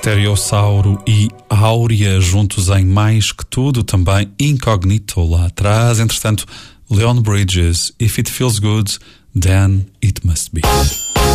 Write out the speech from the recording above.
Stereossauro e Áurea juntos em Mais Que Tudo, também Incognito lá atrás. Entretanto, Leon Bridges, If It Feels Good, Then It Must Be.